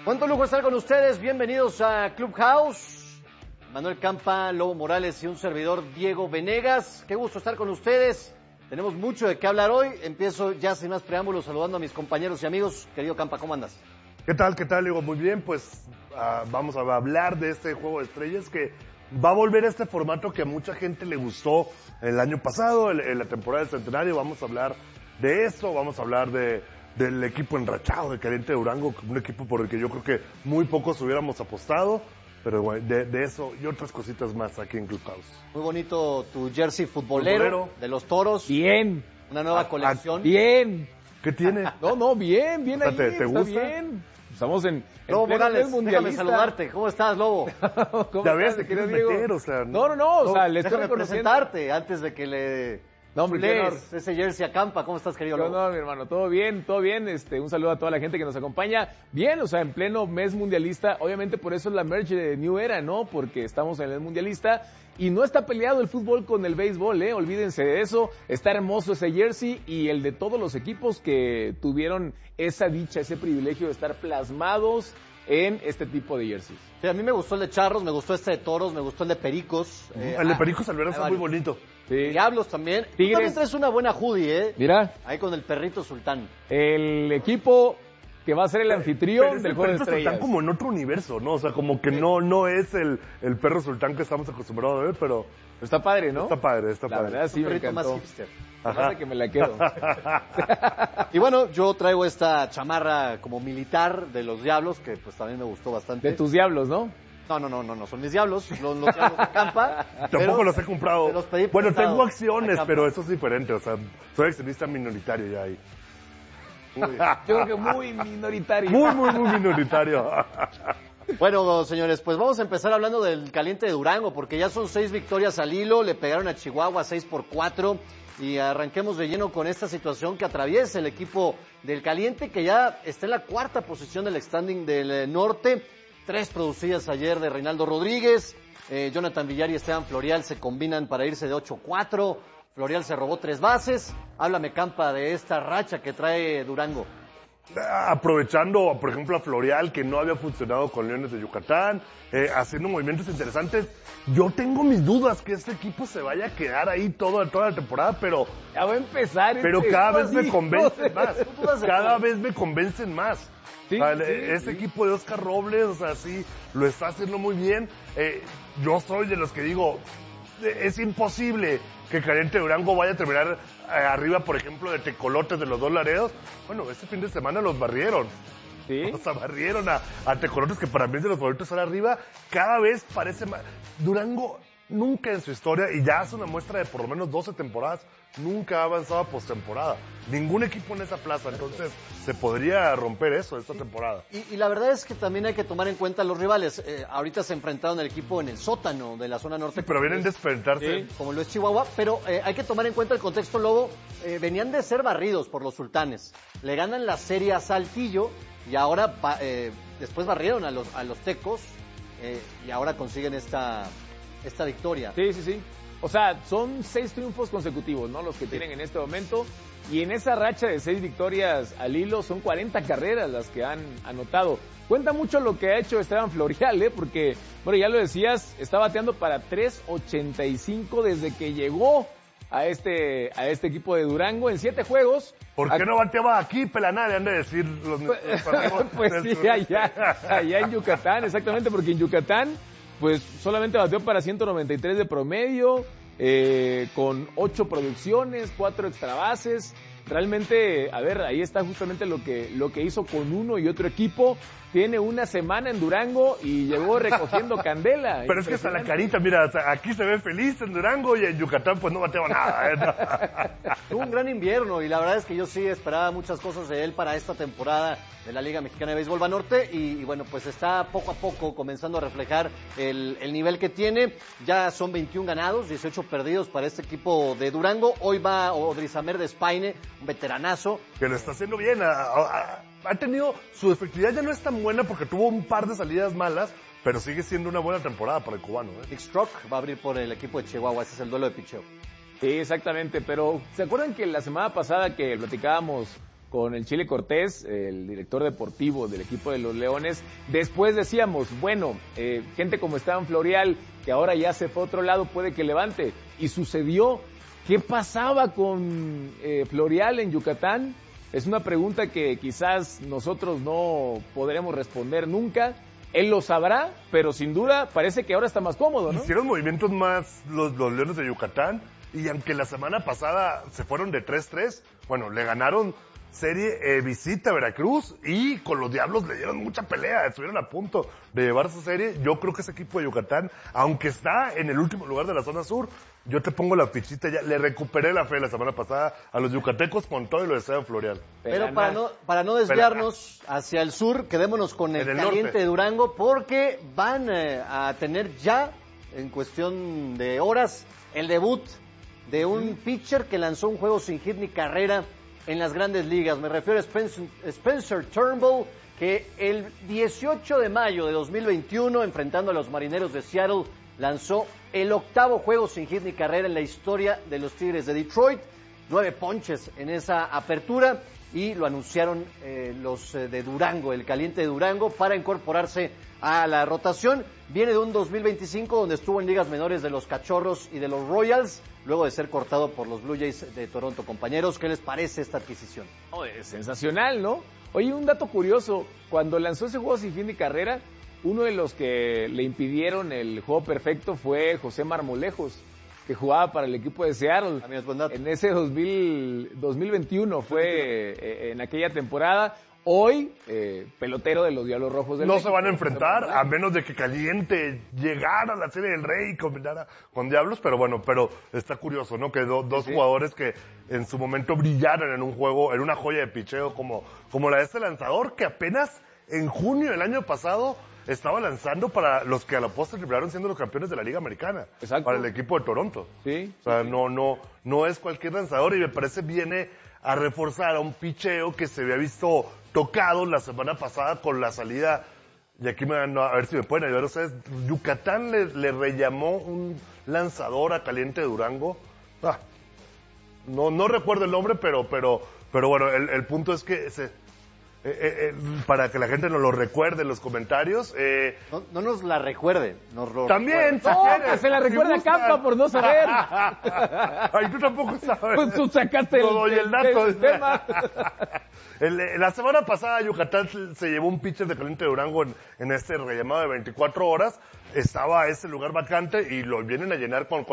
Cuánto lujo estar con ustedes, bienvenidos a Clubhouse. Manuel Campa, Lobo Morales y un servidor, Diego Venegas. Qué gusto estar con ustedes. Tenemos mucho de qué hablar hoy. Empiezo ya sin más preámbulos saludando a mis compañeros y amigos. Querido Campa, ¿cómo andas? ¿Qué tal, Diego? Muy bien, pues vamos a hablar de este Juego de Estrellas que va a volver a este formato que a mucha gente le gustó el año pasado, en la temporada del Centenario. Vamos a hablar de eso, vamos a hablar del equipo enrachado de Caliente de Durango, un equipo por el que yo creo que muy pocos hubiéramos apostado, pero bueno, de eso y otras cositas más aquí en Clubhouse. Muy bonito tu jersey futbolero de los Toros. Bien. Una nueva colección. Bien. ¿Qué tiene? No, bien ahí. ¿Te está gusta? Bien. Estamos en Lobo pleno Morales, mes mundialista. déjame saludarte. ¿Cómo estás, Lobo? ¿Cómo Ya estás, ves, te quieres querido Diego? meter, o sea... No, o sea, le estoy Déjame reconociendo. presentarte antes de que le hombre, qué honor. ese jersey a Campa. ¿Cómo estás, querido Lobo? No, mi hermano, todo bien. Un saludo a toda la gente que nos acompaña. Bien, o sea, en pleno mes mundialista, obviamente por eso es la merch de New Era, ¿no? Porque estamos en el mes mundialista y no está peleado el fútbol con el béisbol, ¿eh? Olvídense de eso. Está hermoso ese jersey y el de todos los equipos que tuvieron esa dicha, ese privilegio de estar plasmados en este tipo de jerseys. Sí, a mí me gustó el de Charros, me gustó este de Toros, me gustó el de Pericos. El de Pericos Alvarado está muy bonito. Sí. Diablos también. Tigres. Tú también traes una buena hoodie, ¿eh? Mira, Ahí con el perrito sultán. el equipo que va a ser el anfitrión del Juego de Estrellas. Están como en otro universo, ¿no? O sea, como que no es el perro sultán que estamos acostumbrados a ver, pero Está padre, ¿no? está padre. La verdad sí Un me perrito más encantó. hipster. Pasa que me la quedo. Y bueno, yo traigo esta chamarra como militar de los Diablos, que pues también me gustó bastante. De tus diablos, ¿no? No, son mis Diablos, los Diablos de Campa. Tampoco los he comprado. te los pedí Bueno, prestado tengo a acciones, Campa. pero eso es diferente. O sea, soy accionista minoritario ya ahí. Yo creo que muy minoritario. Muy minoritario. Bueno, señores, pues vamos a empezar hablando del Caliente de Durango, porque ya son 6 victorias al hilo, le pegaron a Chihuahua 6-4, y arranquemos de lleno con esta situación que atraviesa el equipo del Caliente, que ya está en la 4ª posición del standing del norte. 3 producidas ayer de Reinaldo Rodríguez, Jonathan Villar y Esteban Florial se combinan para irse de 8-4, Florial se robó 3 bases. Háblame, Campa, de esta racha que trae Durango. Aprovechando, por ejemplo, a Florial, que no había funcionado con Leones de Yucatán, haciendo movimientos interesantes. Yo tengo mis dudas que este equipo se vaya a quedar ahí toda la temporada, pero Ya va a empezar. pero cada vez me convencen más. dudas de Cada todo. vez me convencen más. Sí, O sea, sí, este sí. equipo de Oscar Robles, o sea, sí, lo está haciendo muy bien. Yo soy de los que digo, es imposible que Caliente Durango vaya a terminar arriba, por ejemplo, de Tecolotes de los Dos Laredos. Bueno, este fin de semana los barrieron. Sí. O sea, barrieron a Tecolotes, que para mí es de los favoritos estar arriba. Cada vez parece más. Durango nunca en su historia, y ya hace una muestra de por lo menos 12 temporadas, nunca ha avanzado a postemporada. Ningún equipo en esa plaza, entonces se podría romper eso esta temporada. Y la verdad es que también hay que tomar en cuenta los rivales. Ahorita se enfrentaron el equipo en el sótano de la zona norte. Sí, pero vienen de despertarse. Sí. Como lo es Chihuahua, pero hay que tomar en cuenta el contexto, Lobo. Venían de ser barridos por los sultanes. Le ganan la serie a Saltillo y ahora después barrieron a los tecos y ahora consiguen esta victoria. Sí. O sea, son 6 triunfos consecutivos, ¿no? Los que tienen en este momento. Y en esa racha de 6 victorias al hilo, son 40 carreras las que han anotado. Cuenta mucho lo que ha hecho Esteban Florial, ¿eh? Porque, bueno, ya lo decías, está bateando para 3.85 desde que llegó a este equipo de Durango en 7 juegos. ¿Por qué no bateaba aquí, Pelanade? Han de decir los amigos Pues del sí, sur. allá en Yucatán, exactamente, porque en Yucatán pues solamente bateó para 193 de promedio, con 8 producciones, 4 extra bases. Realmente, a ver, ahí está justamente lo que hizo con uno y otro equipo. Tiene una semana en Durango y llegó recogiendo candela. Pero es que hasta la carita, mira, aquí se ve feliz en Durango y en Yucatán pues no bateaba nada. Tuvo un gran invierno y la verdad es que yo sí esperaba muchas cosas de él para esta temporada de la Liga Mexicana de Béisbol Banorte y bueno, pues está poco a poco comenzando a reflejar el nivel que tiene. Ya son 21 ganados, 18 perdidos para este equipo de Durango. Hoy va Odrizamer de Spaine, un veteranazo. Que lo está haciendo bien. Ha tenido, su efectividad ya no es tan buena porque tuvo un par de salidas malas, pero sigue siendo una buena temporada para el cubano. Dick Strock va a abrir por el equipo de Chihuahua, ese es el duelo de picheo. Sí, exactamente, pero ¿se acuerdan que la semana pasada que platicábamos con el Chile Cortés, el director deportivo del equipo de los Leones. Después decíamos, bueno, gente como Esteban Florial, que ahora ya se fue a otro lado, puede que levante. Y sucedió. ¿Qué pasaba con Florial en Yucatán? Es una pregunta que quizás nosotros no podremos responder nunca. Él lo sabrá, pero sin duda parece que ahora está más cómodo, ¿no? Hicieron movimientos más los Leones de Yucatán, y aunque la semana pasada se fueron de 3-3, bueno, le ganaron serie visita a Veracruz, y con los Diablos le dieron mucha pelea, estuvieron a punto de llevar esa serie. Yo creo que ese equipo de Yucatán, aunque está en el último lugar de la zona sur, yo te pongo la fichita ya. Le recuperé la fe la semana pasada a los yucatecos con todo y lo de Esteban Florial. Pero para no desviarnos hacia el sur, quedémonos con el caliente norte de Durango, porque van a tener ya, en cuestión de horas, el debut de un pitcher que lanzó un juego sin hit ni carrera en las grandes ligas. Me refiero a Spencer Turnbull, que el 18 de mayo de 2021, enfrentando a los Marineros de Seattle, lanzó el 8º juego sin hit ni carrera en la historia de los Tigres de Detroit. 9 ponches en esa apertura, y lo anunciaron los de Durango, el caliente de Durango, para incorporarse a la rotación. Viene de un 2025 donde estuvo en ligas menores de los Cachorros y de los Royals, luego de ser cortado por los Blue Jays de Toronto. Compañeros, ¿qué les parece esta adquisición? Oh, es sensacional, ¿no? Oye, un dato curioso, cuando lanzó ese juego sin fin de carrera, uno de los que le impidieron el juego perfecto fue José Marmolejos, que jugaba para el equipo de Seattle. En ese 2021 fue en aquella temporada. Hoy, pelotero de los Diablos Rojos del México. No se van a enfrentar, a menos de que Caliente llegara a la Serie del Rey y combinara con Diablos, pero bueno, está curioso, ¿no? Que dos jugadores que en su momento brillaron en un juego, en una joya de picheo como la de este lanzador, que apenas en junio del año pasado estaba lanzando para los que a la postre terminaron siendo los campeones de la Liga Americana. Exacto. Para el equipo de Toronto. Sí. O sea, no es cualquier lanzador, y me parece viene a reforzar a un picheo que se había visto tocado la semana pasada con la salida, y aquí a ver si me pueden ayudar ustedes. Yucatán le rellamó un lanzador a Caliente de Durango. No recuerdo el nombre, pero bueno, el punto es que para que la gente nos lo recuerde en los comentarios. No nos la recuerde, nos lo también, recuerde. Que se la recuerda a Campa por no saber. Ay, tú tampoco sabes. Pues tú sacaste el dato. el tema. La semana pasada Yucatán se llevó un pitcher de Caliente de Durango en este rellamado de 24 horas. Estaba ese lugar vacante y lo vienen a llenar con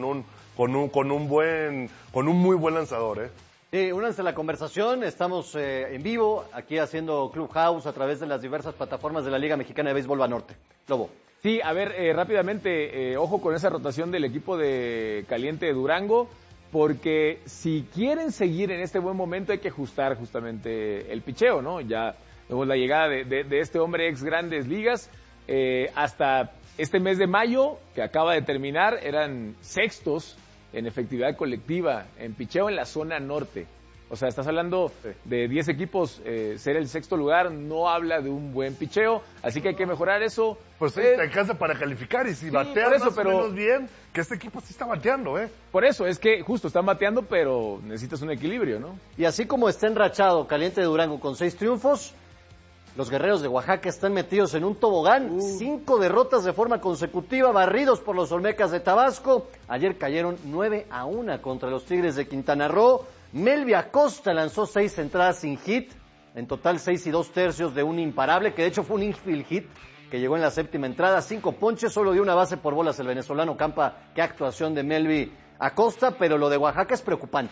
un muy buen lanzador, Sí, únanse a la conversación. Estamos en vivo aquí haciendo Clubhouse a través de las diversas plataformas de la Liga Mexicana de Béisbol Banorte. Lobo. Sí, a ver, rápidamente, ojo con esa rotación del equipo de Caliente de Durango, porque si quieren seguir en este buen momento hay que ajustar justamente el picheo, ¿no? Ya vemos la llegada de este hombre ex Grandes Ligas. Hasta este mes de mayo, que acaba de terminar, eran sextos en efectividad colectiva en picheo en la zona norte. O sea, estás hablando de 10 equipos, ser el sexto lugar no habla de un buen picheo, así que hay que mejorar eso. Pues sí, te alcanza para calificar, y si bateas más o menos bien, que este equipo sí está bateando, Por eso, es que justo están bateando, pero necesitas un equilibrio, ¿no? Y así como está enrachado Caliente de Durango con 6 triunfos, los Guerreros de Oaxaca están metidos en un tobogán, 5 derrotas de forma consecutiva, barridos por los Olmecas de Tabasco. Ayer cayeron 9-1 contra los Tigres de Quintana Roo. Melvi Acosta lanzó 6 entradas sin hit, en total 6 2/3 de un imparable, que de hecho fue un infield hit, que llegó en la 7ª entrada, 5 ponches, solo dio una base por bolas el venezolano Campa. Qué actuación de Melvi Acosta, pero lo de Oaxaca es preocupante.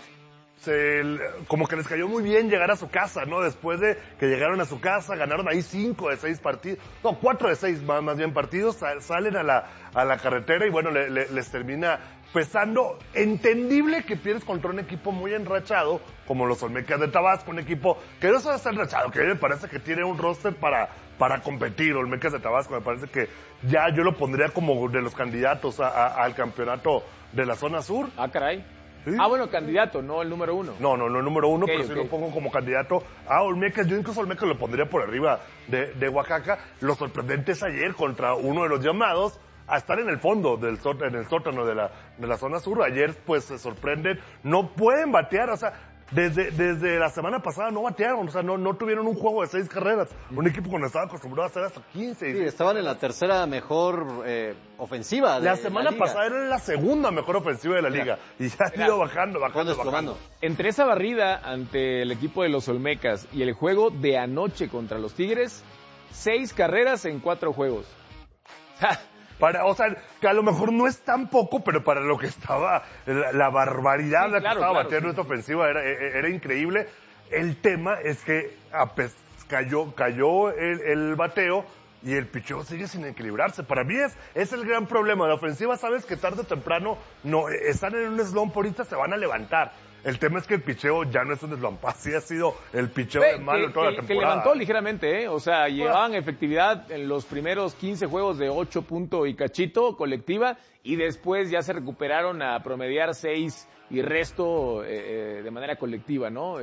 Como que les cayó muy bien llegar a su casa, ¿no? Después de que llegaron a su casa, ganaron ahí 5 de 6 partidos, no, 4 de 6 más bien partidos, salen a la carretera y bueno, les termina pesando. Entendible que pierdes contra un equipo muy enrachado, como los Olmecas de Tabasco, un equipo que no solo está enrachado, que a mí me parece que tiene un roster para competir. Olmecas de Tabasco me parece que ya yo lo pondría como de los candidatos al campeonato de la zona sur. Ah, caray. ¿Sí? Bueno, candidato, no el número 1. No el número 1, okay, pero sí lo pongo como candidato a Olmecas. Yo incluso Olmecas lo pondría por arriba de Oaxaca. Lo sorprendente es ayer contra uno de los llamados a estar en el fondo, en el sótano de la zona sur. Ayer pues se sorprenden, no pueden batear, o sea, Desde la semana pasada no batearon, o sea, no tuvieron un juego de 6 carreras. Un equipo cuando estaba acostumbrado a hacer hasta 15. Sí, estaban en la tercera mejor ofensiva de la semana liga. pasada era la segunda mejor ofensiva de la liga. Y ya ha ido bajando. Entre esa barrida ante el equipo de los Olmecas y el juego de anoche contra los Tigres, 6 carreras en 4 juegos. O sea, que a lo mejor no es tan poco, pero para lo que estaba, la barbaridad que estaba bateando esta ofensiva era increíble. El tema es que cayó el bateo y el picheo sigue sin equilibrarse. Para mí es el gran problema. La ofensiva, sabes que tarde o temprano están en un slump, ahorita se van a levantar. El tema es que el picheo ya no es un slump, así ha sido el picheo de malo toda la temporada. Que levantó ligeramente, o sea, llevaban efectividad en los primeros 15 juegos de 8 puntos y cachito colectiva, y después ya se recuperaron a promediar 6 y resto de manera colectiva, ¿no?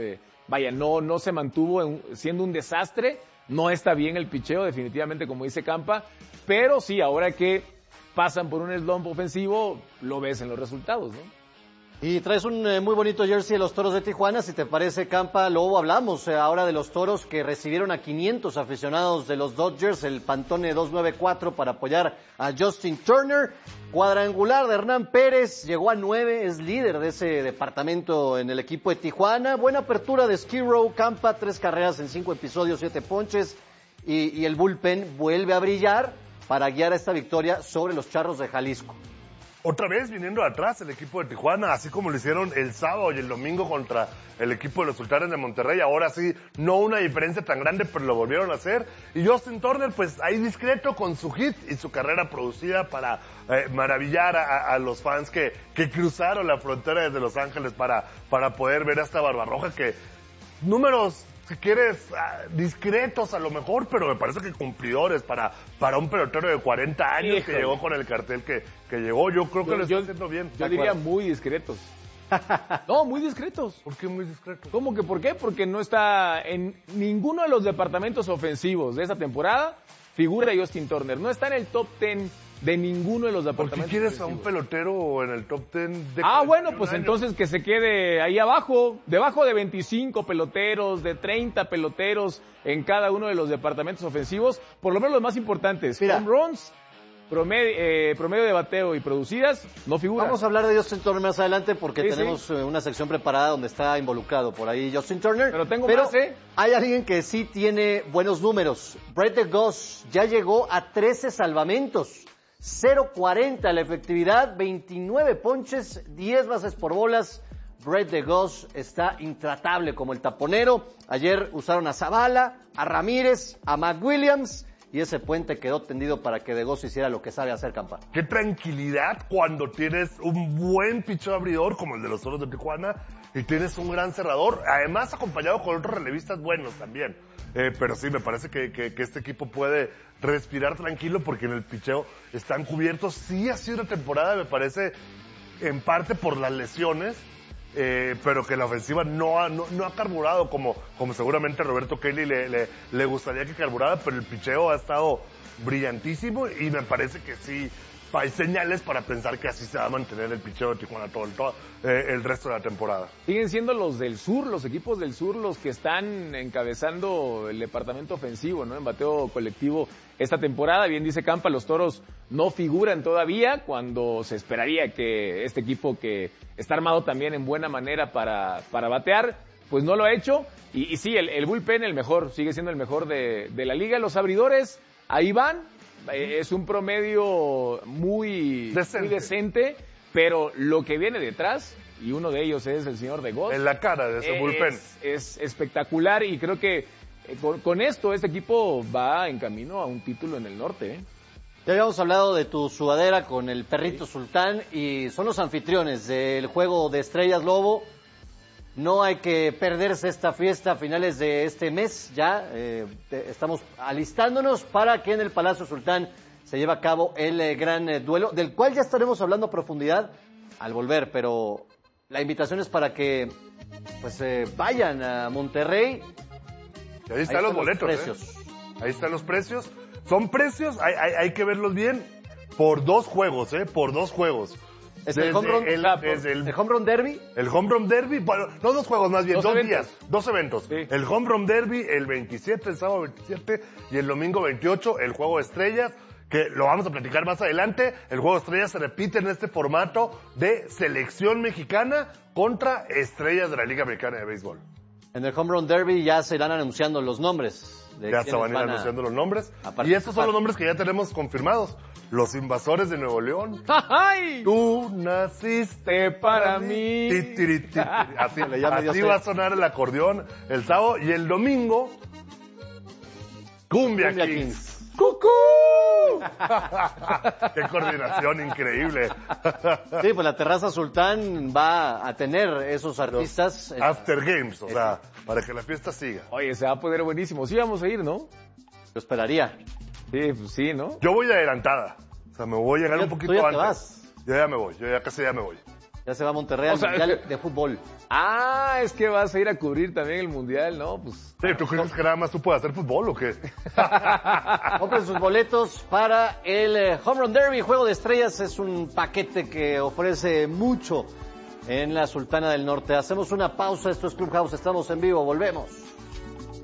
No se mantuvo siendo un desastre, no está bien el picheo, definitivamente, como dice Campa, pero sí, ahora que pasan por un slump ofensivo, lo ves en los resultados, ¿no? Y traes un muy bonito jersey de los Toros de Tijuana, si te parece, Campa. Luego hablamos ahora de los Toros que recibieron a 500 aficionados de los Dodgers, el Pantone 294 para apoyar a Justin Turner. Cuadrangular de Hernán Pérez, llegó a 9, es líder de ese departamento en el equipo de Tijuana. Buena apertura de Skid Row, Campa, 3 carreras en 5 episodios, 7 ponches. Y el bullpen vuelve a brillar para guiar a esta victoria sobre los Charros de Jalisco. Otra vez viniendo de atrás el equipo de Tijuana, así como lo hicieron el sábado y el domingo contra el equipo de los Sultanes de Monterrey. Ahora sí, no una diferencia tan grande, pero lo volvieron a hacer. Y Justin Turner, pues ahí discreto con su hit y su carrera producida para maravillar a los fans que cruzaron la frontera desde Los Ángeles para poder ver a esta Barbarroja que números, si quieres, discretos a lo mejor, pero me parece que cumplidores para un pelotero de 40 años que llegó con el cartel que llegó. Yo creo que lo está haciendo bien. Yo diría muy discretos. No, muy discretos. ¿Por qué muy discretos? ¿Cómo que por qué? Porque no está en ninguno de los departamentos ofensivos de esta temporada, figura Justin Turner. No está en el top 10 de ninguno de los departamentos. ¿Por qué quieres ofensivos a un pelotero en el top 10 de bueno, pues años? Entonces que se quede ahí abajo, debajo de 25 peloteros, de 30 peloteros en cada uno de los departamentos ofensivos, por lo menos los más importantes. Home runs, promedio de bateo y producidas, no figura. Vamos a hablar de Justin Turner más adelante porque tenemos una sección preparada donde está involucrado por ahí Justin Turner. Pero hay alguien que sí tiene buenos números. Brett DeGoss ya llegó a 13 salvamentos. 0.40 la efectividad, 29 ponches, 10 bases por bolas. Brett DeGoss está intratable como el taponero. Ayer usaron a Zavala, a Ramírez, a McWilliams y ese puente quedó tendido para que DeGoss hiciera lo que sabe hacer, Campa. Qué tranquilidad cuando tienes un buen picheo abridor como el de los Toros de Tijuana y tienes un gran cerrador, además acompañado con otros relevistas buenos también. Pero sí, me parece que este equipo puede respirar tranquilo porque en el picheo están cubiertos. Sí ha sido una temporada, me parece, en parte por las lesiones, pero que la ofensiva no ha carburado como seguramente a Roberto Kelly le gustaría que carburara, pero el picheo ha estado brillantísimo y me parece que sí hay señales para pensar que así se va a mantener el picheo de Tijuana todo el resto de la temporada. Siguen siendo los del sur, los equipos del sur, los que están encabezando el departamento ofensivo, ¿no? En bateo colectivo esta temporada. Bien dice Campa, los Toros no figuran todavía cuando se esperaría que este equipo que está armado también en buena manera para batear, pues no lo ha hecho. Y sí, el bullpen sigue siendo el mejor de la liga. Los abridores, ahí van. Es un promedio muy decente, pero lo que viene detrás, y uno de ellos es el señor DeGoss. En la cara de ese bullpen. Es espectacular y creo que con esto este equipo va en camino a un título en el norte. Ya habíamos hablado de tu sudadera con el perrito Sultán y son los anfitriones del Juego de Estrellas, Lobo. No hay que perderse esta fiesta a finales de este mes, ya estamos alistándonos para que en el Palacio Sultán se lleve a cabo el gran duelo, del cual ya estaremos hablando a profundidad al volver, pero la invitación es para que pues vayan a Monterrey. Y ahí están los boletos, precios. Ahí están los precios. Son precios, hay que verlos bien, por 2 juegos, por 2 juegos. ¿Es el home run? ¿El home run derby? El home run derby, bueno, no 2 juegos más bien, 2 eventos. días, 2 eventos. Sí. El home run derby el 27, el sábado 27 y el domingo 28, el juego de estrellas, que lo vamos a platicar más adelante. El juego de estrellas se repite en este formato de selección mexicana contra estrellas de la Liga Americana de Béisbol. En el home run derby ya se irán anunciando los nombres. Ya se van a ir anunciando los nombres. Y estos son los nombres que ya tenemos confirmados. Los Invasores de Nuevo León. ¡Ay! Tú naciste para mí. Ti, tiri, ti, tiri. Así, Ya me dio así sed. va a sonar el acordeón el sábado. Y el domingo, Cumbia Kings. ¡Cucú! ¡Qué coordinación increíble! Sí, pues la Terraza Sultán va a tener esos artistas. After Games, o sea, para que la fiesta siga. Oye, se va a poner buenísimo. Sí, vamos a ir, ¿no? Lo esperaría. Sí, pues sí, ¿no? Yo voy de adelantada. O sea, me voy a llegar un poquito Tú ya te antes. vas. Yo ya me voy, yo ya casi ya me voy. Ya se va a Monterrey al O sea, Mundial de Fútbol. Ah, es que vas a ir a cubrir también el Mundial, ¿no? Pues Sí, ¿tú crees que nada más tú puedes hacer fútbol o qué? Compren sus boletos para el Home Run Derby. Juego de Estrellas es un paquete que ofrece mucho en la Sultana del Norte. Hacemos una pausa. Esto es Clubhouse. Estamos en vivo. Volvemos.